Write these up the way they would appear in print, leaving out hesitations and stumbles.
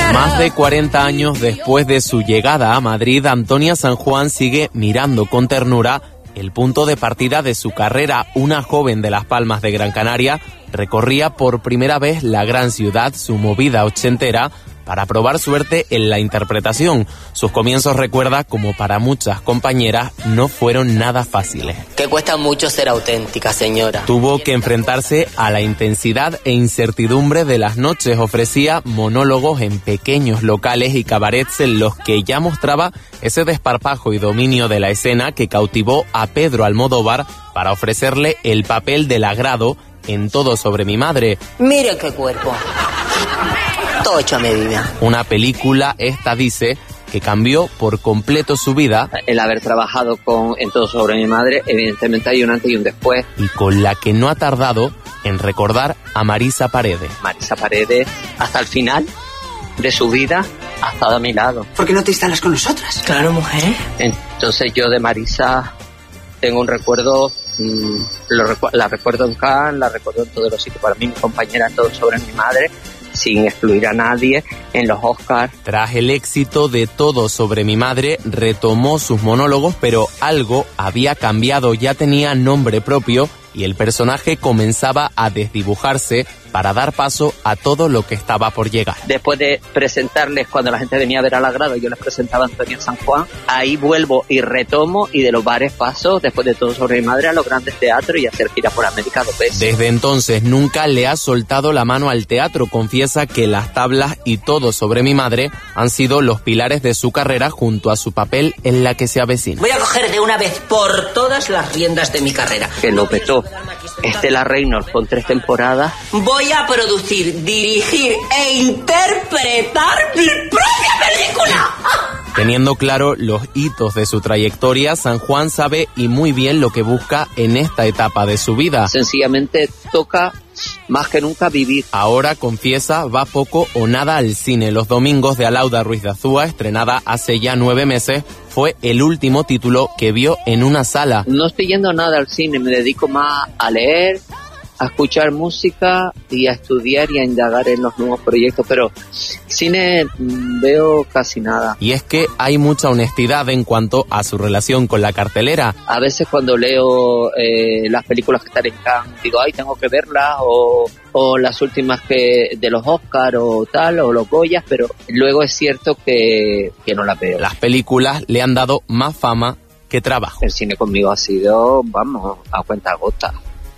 Más de 40 años después de su llegada a Madrid, Antonia San Juan sigue mirando con ternura el punto de partida de su carrera. Una joven de Las Palmas de Gran Canaria recorría por primera vez la gran ciudad, su movida ochentera, para probar suerte en la interpretación. Sus comienzos, recuerda, como para muchas compañeras, no fueron nada fáciles. Que cuesta mucho ser auténtica, señora. Tuvo que enfrentarse a la intensidad e incertidumbre de las noches. Ofrecía monólogos en pequeños locales y cabarets en los que ya mostraba ese desparpajo y dominio de la escena que cautivó a Pedro Almodóvar para ofrecerle el papel del agrado en Todo sobre mi madre. Mire qué cuerpo. Todo hecho a medida. Una película, esta dice, que cambió por completo su vida. El haber trabajado en Todo sobre mi madre, evidentemente hay un antes y un después. Y con la que no ha tardado en recordar a Marisa Paredes. Marisa Paredes, hasta el final de su vida, ha estado a mi lado. ¿Por qué no te instalas con nosotras? Claro, mujer. Entonces yo de Marisa tengo un recuerdo, la recuerdo en Cannes, la recuerdo en todos los sitios. Para mí, mi compañera en Todo sobre mi madre, sin excluir a nadie, en los Oscars. Tras el éxito de Todo sobre mi madre, retomó sus monólogos, pero algo había cambiado. Ya tenía nombre propio y el personaje comenzaba a desdibujarse para dar paso a todo lo que estaba por llegar. Después de presentarles, cuando la gente venía a ver al agrado, yo les presentaba a Antonia San Juan, ahí vuelvo y retomo, y de los bares paso, después de Todo sobre mi madre, a los grandes teatros y a hacer gira por América 2 veces. Desde entonces nunca le ha soltado la mano al teatro. Confiesa que Las tablas y Todo sobre mi madre han sido los pilares de su carrera junto a su papel en La que se avecina. Voy a coger de una vez por todas las riendas de mi carrera. Que lo petó. Estela Reynolds con 3 temporadas. Voy a producir, dirigir e interpretar mi propia película. Teniendo claro los hitos de su trayectoria, San Juan sabe y muy bien lo que busca en esta etapa de su vida. Sencillamente toca más que nunca vivir. Ahora, confiesa, va poco o nada al cine. Los domingos de Alauda Ruiz de Azúa, estrenada hace ya 9 meses, fue el último título que vio en una sala. No estoy yendo nada al cine, me dedico más a leer, a escuchar música y a estudiar y a indagar en los nuevos proyectos, pero cine veo casi nada. Y es que hay mucha honestidad en cuanto a su relación con la cartelera. A veces cuando leo las películas que están en Cannes, digo, ay, tengo que verlas, o las últimas de los Oscars o tal, o los Goyas, pero luego es cierto que no las veo. Las películas le han dado más fama que trabajo. El cine conmigo ha sido, vamos, a cuentagotas.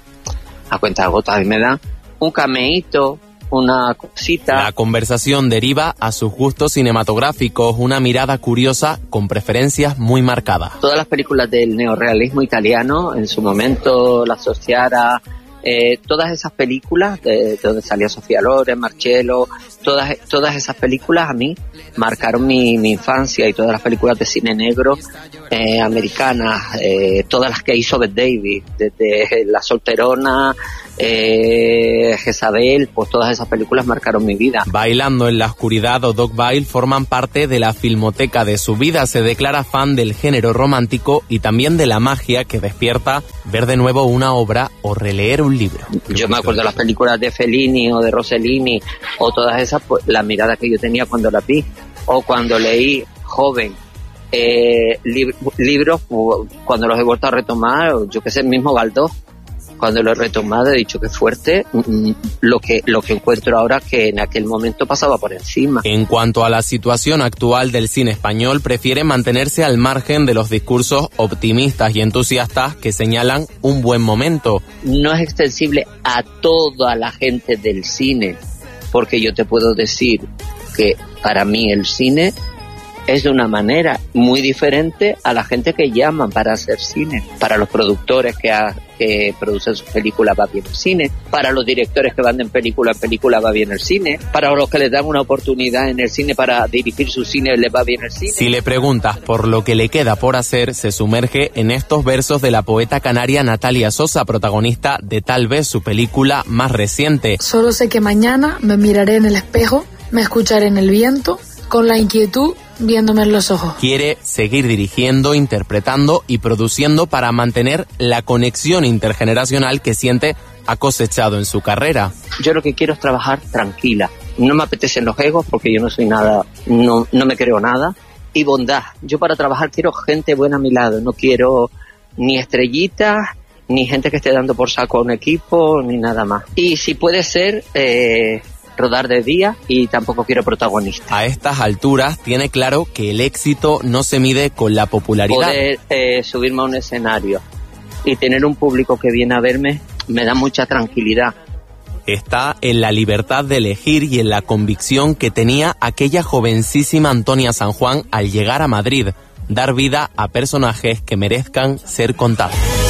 A cuentagotas, a mí me da un cameíto, una cosita. La conversación deriva a sus gustos cinematográficos, una mirada curiosa con preferencias muy marcadas. Todas las películas del neorrealismo italiano, en su momento La Sociara, todas esas películas de donde salía Sofía Loren, Marcello, todas esas películas a mí marcaron mi infancia, y todas las películas de cine negro americanas, todas las que hizo Bette Davis, desde La Solterona, Jezabel, pues todas esas películas marcaron mi vida. Bailando en la oscuridad o Dogville forman parte de la filmoteca de su vida. Se declara fan del género romántico y también de la magia que despierta ver de nuevo una obra o releer un libro. Yo me acuerdo de las películas de Fellini o de Rossellini o todas esas, pues la mirada que yo tenía cuando las vi, o cuando leí joven libros, cuando los he vuelto a retomar, yo que sé, el mismo Galdós, cuando lo he retomado he dicho que fuerte lo que encuentro ahora, que en aquel momento pasaba por encima. En cuanto a la situación actual del cine español, prefiere mantenerse al margen de los discursos optimistas y entusiastas que señalan un buen momento. No es extensible a toda la gente del cine, porque yo te puedo decir que para mí el cine es de una manera muy diferente a la gente que llaman para hacer cine. Para los productores que producen sus películas va bien el cine, para los directores que van de película en película va bien el cine, para los que les dan una oportunidad en el cine para dirigir su cine les va bien el cine. Si le preguntas por lo que le queda por hacer, se sumerge en estos versos de la poeta canaria Natalia Sosa, protagonista de tal vez su película más reciente. Solo sé que mañana me miraré en el espejo, me escucharé en el viento, con la inquietud viéndome en los ojos. Quiere seguir dirigiendo, interpretando y produciendo para mantener la conexión intergeneracional que siente ha cosechado en su carrera. Yo lo que quiero es trabajar tranquila, no me apetecen los egos porque yo no soy nada, no me creo nada. Y bondad. Yo para trabajar quiero gente buena a mi lado, no quiero ni estrellitas, ni gente que esté dando por saco a un equipo, ni nada más. Y si puede ser, rodar de día, y tampoco quiero protagonista. A estas alturas tiene claro que el éxito no se mide con la popularidad. Poder subirme a un escenario y tener un público que viene a verme me da mucha tranquilidad. Está en la libertad de elegir y en la convicción que tenía aquella jovencísima Antonia San Juan al llegar a Madrid, dar vida a personajes que merezcan ser contados.